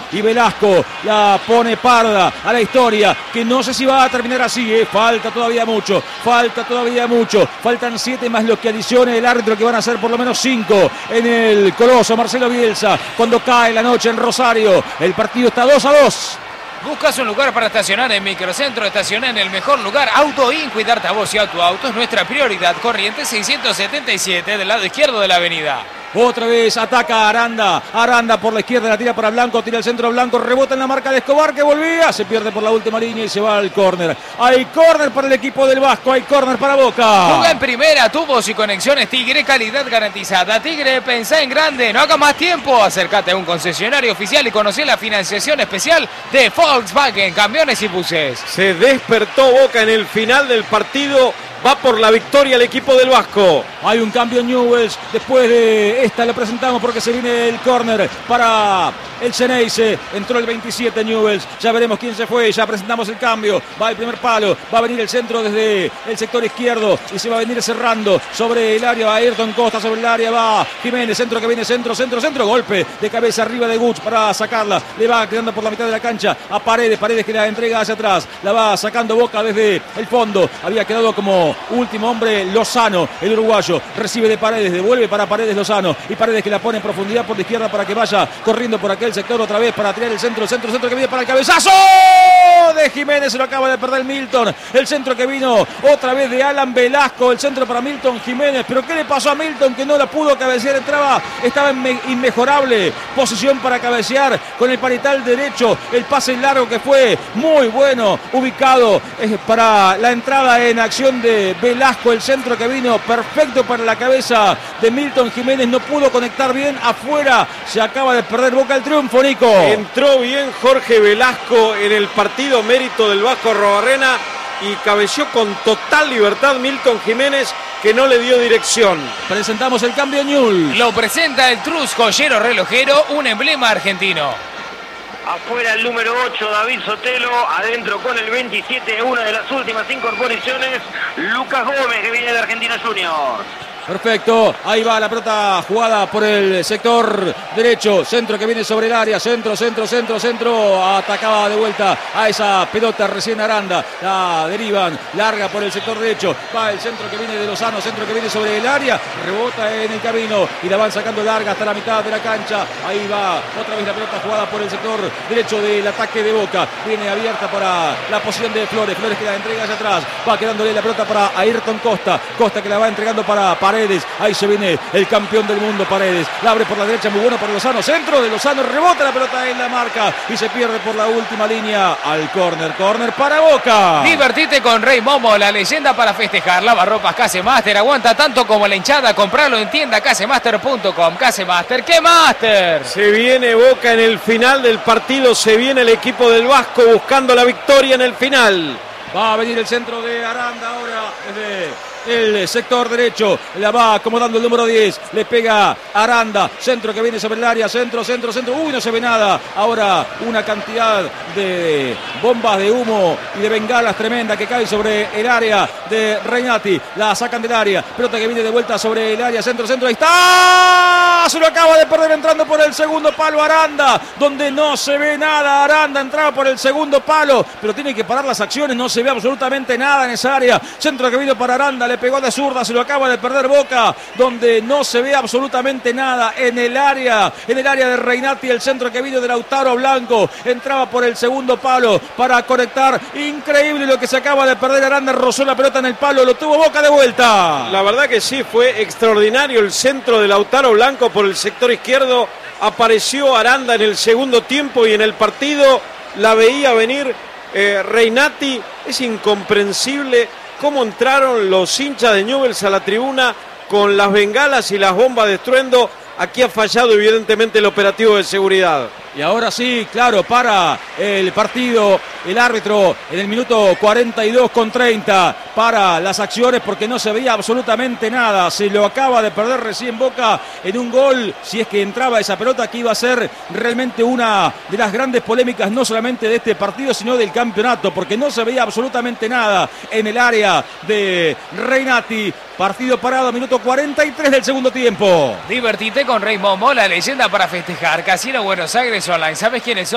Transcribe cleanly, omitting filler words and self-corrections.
y Velasco la pone parda a la historia, que no sé si va a terminar así, falta todavía mucho, faltan 7 más lo que adicione el árbitro, que van a ser por lo menos 5 en el Coloso Marcelo Bielsa, cuando cae la noche en Rosario. El partido está 2-2. ¿Buscas un lugar para estacionar en Microcentro? Estaciona en el mejor lugar. Autoin, cuidarte a vos y a tu auto es nuestra prioridad. Corrientes 677 del lado izquierdo de la avenida. Otra vez ataca Aranda. Aranda por la izquierda, la tira para Blanco, tira el centro Blanco, rebota en la marca de Escobar, que volvía, se pierde por la última línea y se va al córner. Hay córner para el equipo del Vasco, hay córner para Boca. Juega en primera, tubos y conexiones Tigre, calidad garantizada. Tigre, pensá en grande, no haga más tiempo. Acércate a un concesionario oficial y conoce la financiación especial de Volkswagen, camiones y buses. Se despertó Boca en el final del partido. Va por la victoria el equipo del Vasco. Hay un cambio en Newell's. Después de esta le presentamos porque se viene el córner para el Xeneize. Entró el 27 Newell's. Ya veremos quién se fue. Ya presentamos el cambio. Va el primer palo. Va a venir el centro desde el sector izquierdo. Y se va a venir cerrando sobre el área. Va Ayrton Costa sobre el área. Va Jiménez. Centro que viene. Centro. Golpe de cabeza arriba de Guts para sacarla. Le va quedando por la mitad de la cancha a Paredes. Paredes que la entrega hacia atrás. La va sacando Boca desde el fondo. Había quedado como último hombre Lozano, el uruguayo. Recibe de Paredes, devuelve para Paredes Lozano. Y Paredes que la pone en profundidad por la izquierda para que vaya corriendo por aquel sector otra vez para tirar el centro que viene para el cabezazo de Jiménez. Se lo acaba de perder Milton. El centro que vino otra vez de Alan Velasco. El centro para Milton Jiménez. Pero ¿qué le pasó a Milton que no la pudo cabecear? Estaba en inmejorable posición para cabecear con el parital derecho. El pase largo que fue muy bueno, ubicado para la entrada en acción de Velasco. El centro que vino perfecto para la cabeza de Milton Jiménez. No pudo conectar bien afuera. Se acaba de perder Boca el triunfo, Nico. Entró bien Jorge Velasco en el partido, mérito del Vasco Arrobarrena, y cabeció con total libertad Milton Jiménez, que no le dio dirección. Presentamos el cambio Newell's. Lo presenta el Trus Joyero Relojero, un emblema argentino. Afuera el número 8, David Sotelo. Adentro con el 27, una de las últimas incorporaciones, Lucas Gómez, que viene de Argentinos Juniors. Perfecto, ahí va la pelota jugada por el sector derecho, centro que viene sobre el área, centro, atacaba de vuelta a esa pelota recién Aranda, la derivan, larga por el sector derecho, va el centro que viene de Lozano, centro que viene sobre el área, rebota en el camino y la van sacando larga hasta la mitad de la cancha. Ahí va otra vez la pelota jugada por el sector derecho del ataque de Boca, viene abierta para la posición de Flores que la entrega hacia atrás, va quedándole la pelota para Ayrton Costa que la va entregando para Paredes. Ahí se viene el campeón del mundo Paredes, la abre por la derecha, muy bueno para Lozano, centro de Lozano, rebota la pelota en la marca y se pierde por la última línea al córner para Boca. Divertite con Rey Momo, la leyenda para festejar. Lavarropas Casemaster, aguanta tanto como la hinchada. Compralo en tienda casemaster.com. Casemaster, ¿qué Master? Se viene Boca en el final del partido, se viene el equipo del Vasco buscando la victoria en el final. Va a venir el centro de Aranda ahora desde el sector derecho, la va acomodando el número 10, le pega Aranda, centro que viene sobre el área, centro, uy, no se ve nada, ahora una cantidad de bombas de humo y de bengalas tremenda que cae sobre el área de Regnati, la sacan del área, pelota que viene de vuelta sobre el área, centro, ahí está, se lo acaba de perder entrando por el segundo palo Aranda, donde no se ve nada. Aranda entraba por el segundo palo, pero tiene que parar las acciones, no se ve absolutamente nada en esa área, centro que vino para Aranda, le pegó de zurda, se lo acaba de perder Boca, donde no se ve absolutamente nada en el área de Regnati. El centro que vino de Lautaro Blanco, entraba por el segundo palo para conectar, increíble lo que se acaba de perder. Aranda rozó la pelota en el palo, lo tuvo Boca de vuelta. La verdad que sí, fue extraordinario el centro de Lautaro Blanco por el sector izquierdo. Apareció Aranda en el segundo tiempo y en el partido la veía venir Regnati. Es incomprensible cómo entraron los hinchas de Newell's a la tribuna con las bengalas y las bombas de estruendo. Aquí ha fallado evidentemente el operativo de seguridad. Y ahora sí, claro, para el partido el árbitro en el minuto 42:30 para las acciones porque no se veía absolutamente nada. Se lo acaba de perder recién Boca en un gol, si es que entraba esa pelota, que iba a ser realmente una de las grandes polémicas, no solamente de este partido, sino del campeonato, porque no se veía absolutamente nada en el área de Regnati. Partido parado, minuto 43 del segundo tiempo. Divertite con Rey Momo, la leyenda para festejar. Casino Buenos Aires Online. ¿Sabes quiénes son?